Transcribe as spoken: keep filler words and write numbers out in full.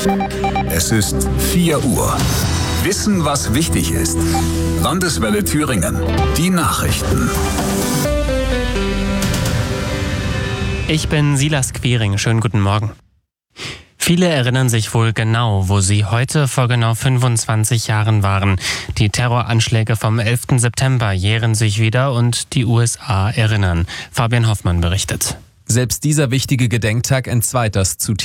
Es ist vier Uhr. Wissen, was wichtig ist. Landeswelle Thüringen. Die Nachrichten. Ich bin Silas Quiring. Schönen guten Morgen. Viele erinnern sich wohl genau, wo sie heute vor genau fünfundzwanzig Jahren waren. Die Terroranschläge vom elften September jähren sich wieder und die U S A erinnern. Fabian Hoffmann berichtet. Selbst dieser wichtige Gedenktag entzweit das zutiefst